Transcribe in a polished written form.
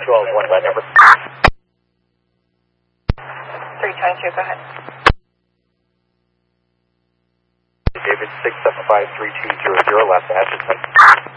312 1 by number. 322, go ahead. David 6753200, last Atchison.